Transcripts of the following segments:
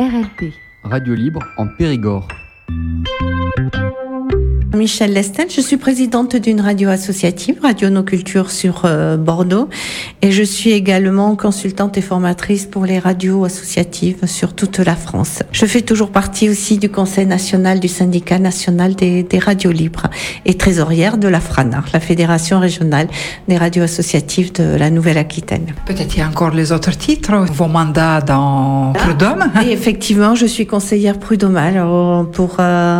RLP. Radio libre en Périgord. Michèle Lestel, je suis présidente d'une radio associative, Radio Nos Cultures sur Bordeaux, et je suis également consultante et formatrice pour les radios associatives sur toute la France. Je fais toujours partie aussi du Conseil national du syndicat national des radios libres et trésorière de la FRANAR, la Fédération régionale des radios associatives de la Nouvelle-Aquitaine. Peut-être il y a encore les autres titres, vos mandats dans Prud'homme. Et effectivement, je suis conseillère prud'homale pour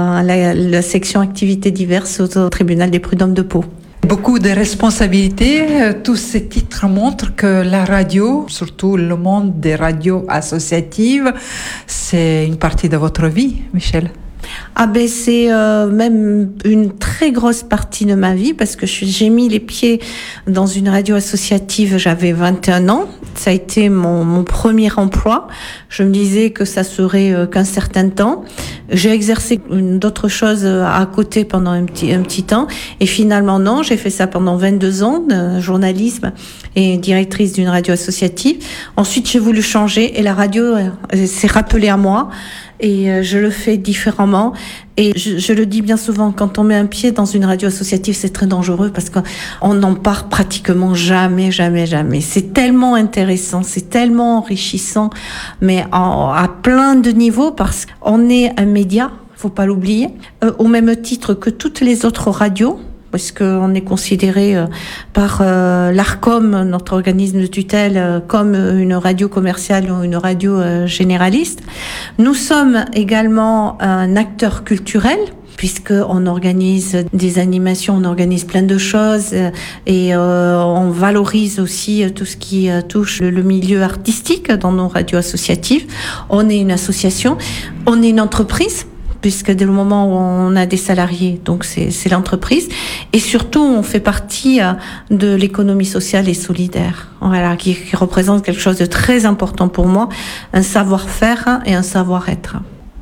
la section activités diverses au tribunal des prud'hommes de Pau. Beaucoup de responsabilités. Tous ces titres montrent que la radio, surtout le monde des radios associatives, c'est une partie de votre vie, Michèle. C'est même une très grosse partie de ma vie parce que j'ai mis les pieds dans une radio associative, j'avais 21 ans. Ça a été mon premier emploi. Je me disais que ça serait qu'un certain temps. J'ai exercé d'autres choses à côté pendant un petit temps. Et finalement, non, j'ai fait ça pendant 22 ans, de journalisme et directrice d'une radio associative. Ensuite, j'ai voulu changer et la radio s'est rappelée à moi. Et je le fais différemment. Et je le dis bien souvent, quand on met un pied dans une radio associative, c'est très dangereux parce qu'on n'en part pratiquement jamais. C'est tellement intéressant, c'est tellement enrichissant, mais à plein de niveaux parce qu'on est un média, faut pas l'oublier, au même titre que toutes les autres radios. Parce qu'on est considéré par l'ARCOM, notre organisme de tutelle, comme une radio commerciale ou une radio généraliste. Nous sommes également un acteur culturel, puisqu'on organise des animations, on organise plein de choses et on valorise aussi tout ce qui touche le milieu artistique dans nos radios associatives. On est une association, on est une entreprise, puisque dès le moment où on a des salariés, donc c'est l'entreprise. Et surtout, on fait partie de l'économie sociale et solidaire, voilà, qui représente quelque chose de très important pour moi, un savoir-faire et un savoir-être.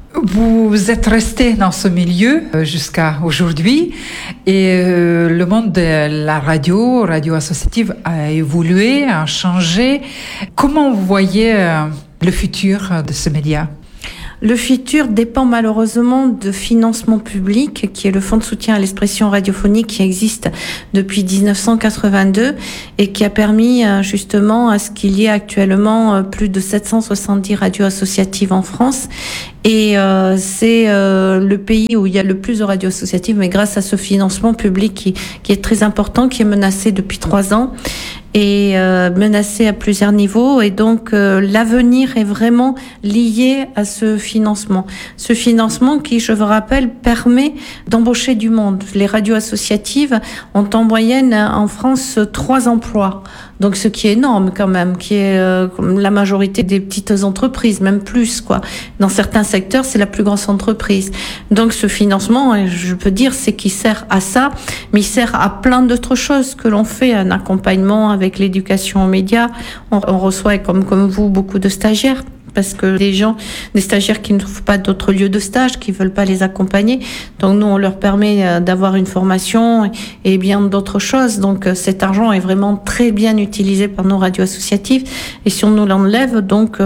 Vous êtes resté dans ce milieu jusqu'à aujourd'hui et le monde de la radio associative a évolué, a changé. Comment vous voyez le futur de ce média ? Le futur dépend malheureusement de financement public, qui est le Fonds de soutien à l'expression radiophonique qui existe depuis 1982 et qui a permis justement à ce qu'il y ait actuellement plus de 770 radios associatives en France. Et c'est le pays où il y a le plus de radios associatives, mais grâce à ce financement public qui est très important, qui est menacé depuis 3 ans et menacé à plusieurs niveaux. Et donc l'avenir est vraiment lié à ce financement. Ce financement qui, je vous rappelle, permet d'embaucher du monde. Les radios associatives ont en moyenne en France 3 emplois. Donc ce qui est énorme quand même, qui est la majorité des petites entreprises, même plus quoi. Dans certains secteurs, c'est la plus grosse entreprise. Donc ce financement, je peux dire, c'est qu'il sert à ça, mais il sert à plein d'autres choses que l'on fait, un accompagnement avec l'éducation aux médias. On reçoit, comme vous, beaucoup de stagiaires. Parce que des stagiaires qui ne trouvent pas d'autres lieux de stage, qui veulent pas les accompagner. Donc nous, on leur permet d'avoir une formation et bien d'autres choses. Donc cet argent est vraiment très bien utilisé par nos radios associatives. Et si on nous l'enlève, donc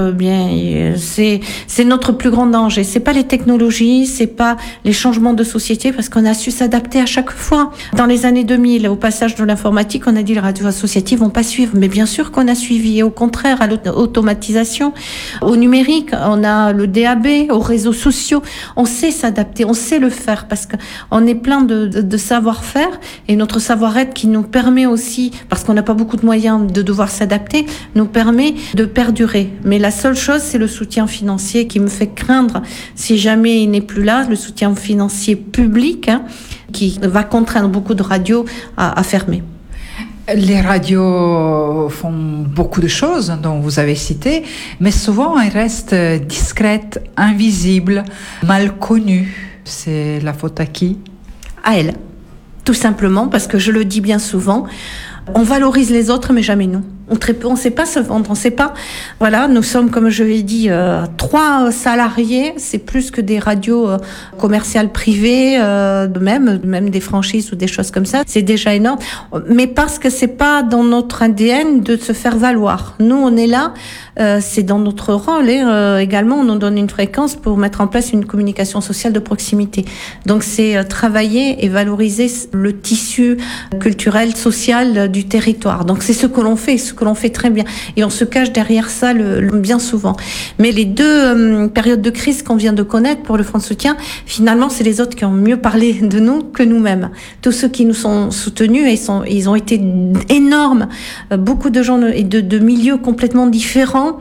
c'est notre plus grand danger. C'est pas les technologies, c'est pas les changements de société, parce qu'on a su s'adapter à chaque fois. Dans les années 2000, au passage de l'informatique, on a dit les radios associatives vont pas suivre. Mais bien sûr qu'on a suivi. Et au contraire, à l'automatisation, au numérique, on a le DAB, aux réseaux sociaux, on sait s'adapter, on sait le faire parce qu'on est plein de savoir-faire et notre savoir-être qui nous permet aussi, parce qu'on n'a pas beaucoup de moyens de devoir s'adapter, nous permet de perdurer. Mais la seule chose, c'est le soutien financier qui me fait craindre, si jamais il n'est plus là, le soutien financier public qui va contraindre beaucoup de radios à fermer. Les radios font beaucoup de choses dont vous avez cité, mais souvent elles restent discrètes, invisibles, mal connues. C'est la faute à qui ? À elles. Tout simplement parce que je le dis bien souvent, on valorise les autres mais jamais nous. ou très peu. On ne sait pas se vendre, on ne sait pas. Voilà, nous sommes, comme je l'ai dit, 3 salariés. C'est plus que des radios commerciales privées, même des franchises ou des choses comme ça. C'est déjà énorme. Mais parce que c'est pas dans notre ADN de se faire valoir. Nous, on est là, c'est dans notre rôle. Et également, on nous donne une fréquence pour mettre en place une communication sociale de proximité. Donc, c'est travailler et valoriser le tissu culturel, social du territoire. Donc, c'est ce que l'on fait très bien. Et on se cache derrière ça bien souvent. Mais les 2 périodes de crise qu'on vient de connaître pour le Front de soutien, finalement, c'est les autres qui ont mieux parlé de nous que nous-mêmes. Tous ceux qui nous sont soutenus, ils ont été énormes. Beaucoup de gens et de milieux complètement différents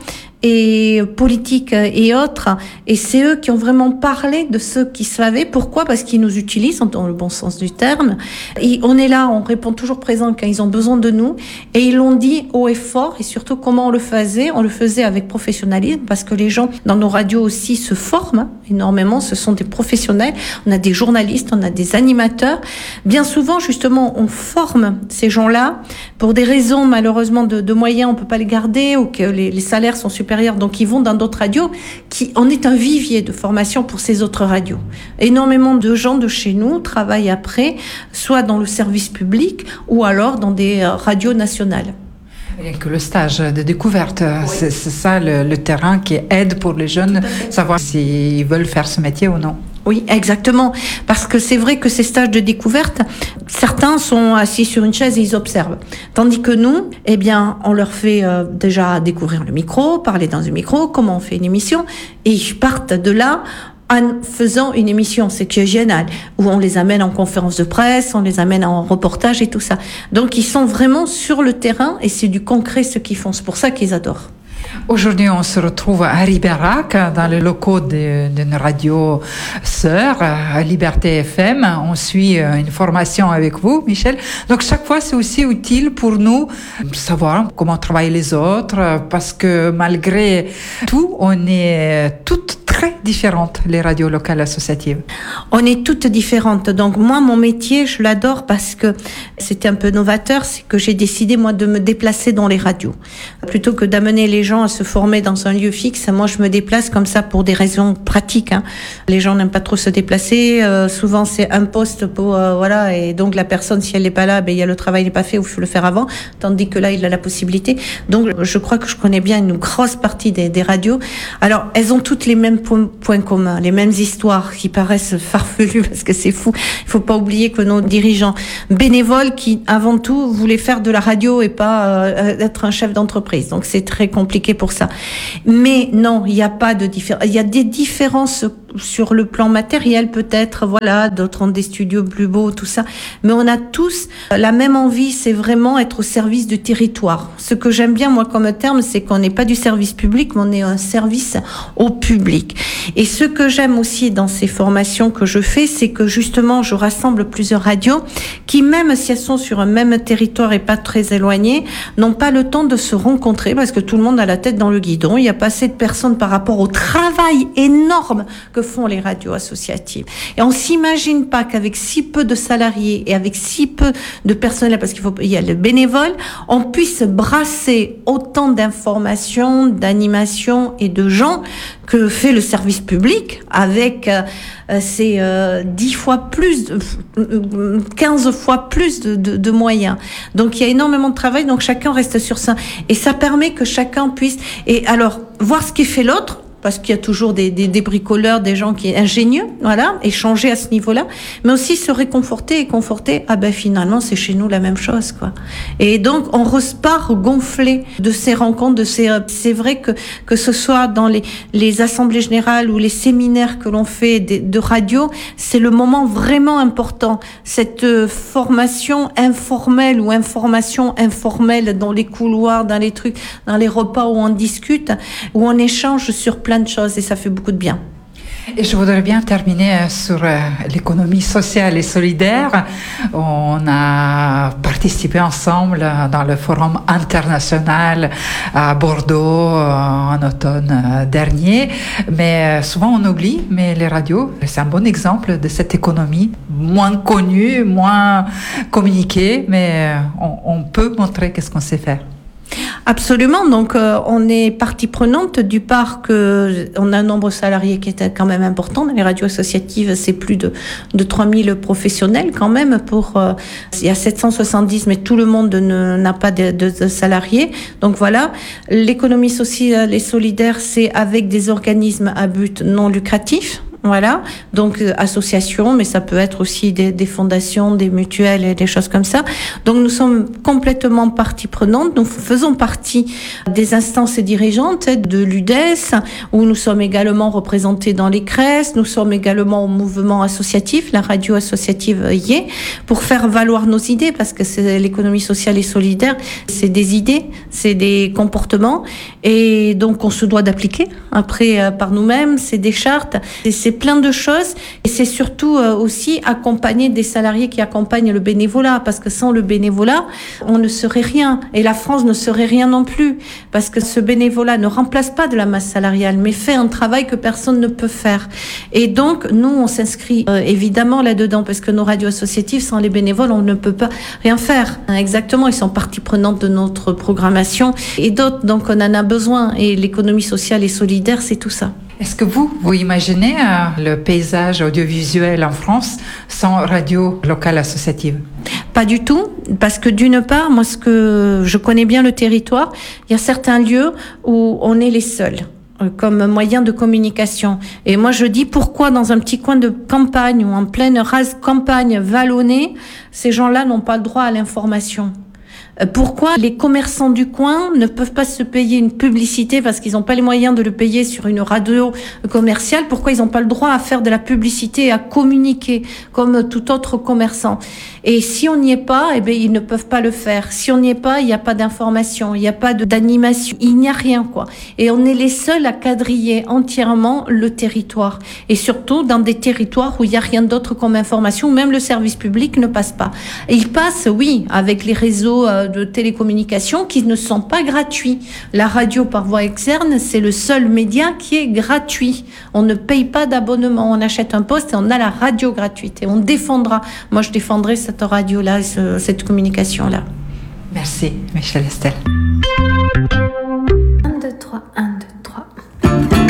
et politiques et autres. Et c'est eux qui ont vraiment parlé de ceux qui savaient. Pourquoi ? Parce qu'ils nous utilisent, dans le bon sens du terme. Et on est là, on répond toujours présent quand ils ont besoin de nous. Et ils l'ont dit haut et fort. Et surtout, comment on le faisait ? On le faisait avec professionnalisme, parce que les gens dans nos radios aussi se forment énormément. Ce sont des professionnels. On a des journalistes, on a des animateurs. Bien souvent, justement, on forme ces gens-là pour des raisons, malheureusement, de moyens. On peut pas les garder, ou que les salaires sont supérieurs. Donc, ils vont dans d'autres radios on est un vivier de formation pour ces autres radios. Énormément de gens de chez nous travaillent après, soit dans le service public ou alors dans des radios nationales. Rien que le stage de découverte, oui. C'est ça le terrain qui aide pour les jeunes, savoir s'ils veulent faire ce métier ou non. Oui, exactement. Parce que c'est vrai que ces stages de découverte, certains sont assis sur une chaise et ils observent. Tandis que nous, on leur fait déjà découvrir le micro, parler dans un micro, comment on fait une émission, et ils partent de là en faisant une émission, c'est qui est génial, où on les amène en conférence de presse, on les amène en reportage et tout ça. Donc ils sont vraiment sur le terrain et c'est du concret ce qu'ils font. C'est pour ça qu'ils adorent. Aujourd'hui, on se retrouve à Ribérac, dans les locaux d'une radio sœur, à Liberté FM. On suit une formation avec vous, Michel. Donc, chaque fois, c'est aussi utile pour nous savoir comment travaillent les autres, parce que malgré tout, on est toutes très différentes, les radios locales associatives. On est toutes différentes. Donc, moi, mon métier, je l'adore parce que c'était un peu novateur. C'est que j'ai décidé, moi, de me déplacer dans les radios. Plutôt que d'amener les gens à se former dans un lieu fixe, moi, je me déplace comme ça pour des raisons pratiques. Les gens n'aiment pas trop se déplacer. Souvent, c'est un poste pour, et donc la personne, si elle n'est pas là, il y a le travail n'est pas fait ou il faut le faire avant. Tandis que là, il a la possibilité. Donc, je crois que je connais bien une grosse partie des radios. Alors, elles ont toutes les mêmes points communs, les mêmes histoires qui paraissent farfelues parce que c'est fou. Il faut pas oublier que nos dirigeants bénévoles qui, avant tout, voulaient faire de la radio et pas être un chef d'entreprise. Donc, c'est très compliqué pour ça. Mais non, il n'y a pas de différence. Il y a des différences sur le plan matériel peut-être, d'autres ont des studios plus beaux, tout ça. Mais on a tous la même envie, c'est vraiment être au service du territoire. Ce que j'aime bien, moi, comme terme, c'est qu'on n'est pas du service public, mais on est un service au public. Et ce que j'aime aussi dans ces formations que je fais, c'est que justement, je rassemble plusieurs radios qui, même si elles sont sur un même territoire et pas très éloignées, n'ont pas le temps de se rencontrer parce que tout le monde a la tête dans le guidon. Il n'y a pas assez de personnes par rapport au travail énorme que font les radios associatives. Et on s'imagine pas qu'avec si peu de salariés et avec si peu de personnel, parce qu'il y a le bénévole, on puisse brasser autant d'informations, d'animations et de gens que fait le service public avec ces 10 fois plus, 15 fois plus de moyens. Donc il y a énormément de travail, donc chacun reste sur ça. Et ça permet que chacun puisse, et alors, voir ce qui fait l'autre, parce qu'il y a toujours des bricoleurs, des gens qui sont ingénieux, échanger à ce niveau-là, mais aussi se réconforter et conforter, finalement, c'est chez nous la même chose, quoi. Et donc, on repart gonflé de ces rencontres, c'est vrai que ce soit dans les assemblées générales ou les séminaires que l'on fait de radio, c'est le moment vraiment important. Cette formation informelle ou information informelle dans les couloirs, dans les trucs, dans les repas où on discute, où on échange sur plein de choses et ça fait beaucoup de bien. Et je voudrais bien terminer sur l'économie sociale et solidaire. On a participé ensemble dans le forum international à Bordeaux en automne dernier. Mais souvent on oublie, mais les radios, c'est un bon exemple de cette économie moins connue, moins communiquée, mais on peut montrer qu'est-ce qu'on sait faire. Absolument. Donc, on est partie prenante du part que on a un nombre de salariés qui est quand même important. Dans les radios associatives, c'est plus de 3000 professionnels quand même. Il y a 770, mais tout le monde n'a pas de salariés. Donc voilà. L'économie sociale et solidaire, c'est avec des organismes à but non lucratif. Voilà, donc associations, mais ça peut être aussi des fondations, des mutuelles et des choses comme ça. Donc nous sommes complètement partie prenante. Nous faisons partie des instances dirigeantes de l'UDES, où nous sommes également représentés dans les CRES. Nous sommes également au mouvement associatif, la radio associative y est, pour faire valoir nos idées, parce que c'est l'économie sociale et solidaire, c'est des idées, c'est des comportements, et donc on se doit d'appliquer. Après, par nous-mêmes, c'est des chartes, c'est plein de choses, et c'est surtout aussi accompagner des salariés qui accompagnent le bénévolat, parce que sans le bénévolat, on ne serait rien, et la France ne serait rien non plus, parce que ce bénévolat ne remplace pas de la masse salariale, mais fait un travail que personne ne peut faire. Et donc, nous, on s'inscrit évidemment là-dedans, parce que nos radios associatives, sans les bénévoles, on ne peut pas rien faire. Exactement, ils sont partie prenante de notre programmation, et d'autres, donc on en a besoin, et l'économie sociale et solidaire, c'est tout ça. Est-ce que vous imaginez le paysage audiovisuel en France sans radio locale associative? Pas du tout, parce que d'une part, moi, je connais bien le territoire, il y a certains lieux où on est les seuls comme moyen de communication. Et moi, je dis pourquoi dans un petit coin de campagne ou en pleine rase campagne vallonnée, ces gens-là n'ont pas le droit à l'information. Pourquoi les commerçants du coin ne peuvent pas se payer une publicité parce qu'ils n'ont pas les moyens de le payer sur une radio commerciale? Pourquoi ils n'ont pas le droit à faire de la publicité et à communiquer comme tout autre commerçant? Et si on n'y est pas, eh bien, ils ne peuvent pas le faire. Si on n'y est pas, il n'y a pas d'information, il n'y a pas d'animation, il n'y a rien, quoi. Et on est les seuls à quadriller entièrement le territoire. Et surtout dans des territoires où il n'y a rien d'autre comme information, même le service public ne passe pas. Et il passe, oui, avec les réseaux de télécommunications qui ne sont pas gratuits. La radio par voie externe, c'est le seul média qui est gratuit. On ne paye pas d'abonnement. On achète un poste et on a la radio gratuite. Et on défendra. Moi, je défendrai cette radio-là, cette communication-là. Merci, Michèle Estelle.